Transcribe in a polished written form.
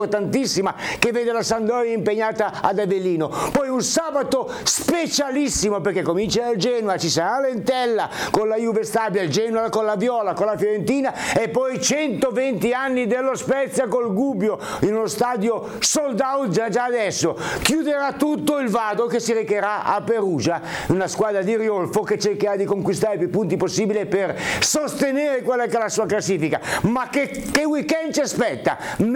importantissima che vede la Sampdoria impegnata ad Avellino. Poi un sabato specialissimo perché comincia il Genoa, ci sarà l'Entella con la Juve Stabia, il Genoa con la Viola, con la Fiorentina e poi 120 anni dello Spezia col Gubbio in uno stadio sold out già adesso. Chiuderà tutto il Vado che si recherà a Perugia, una squadra di Riolfo che cercherà di conquistare più punti possibile per sostenere quella che è la sua classifica. Ma che weekend ci aspetta?